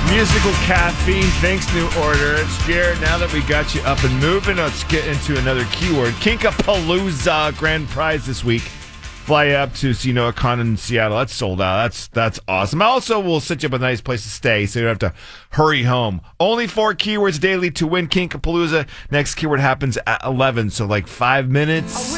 Musical caffeine, thanks, New Order. It's Jared. Now that we got you up and moving, let's get into another keyword. Kinkapalooza grand prize this week. Fly up to Sinoa Con in Seattle. That's sold out. That's awesome. Also, we'll set you up a nice place to stay, so you don't have to hurry home. Only 4 keywords daily to win Kinkapalooza. Next keyword happens at 11, so like 5 minutes.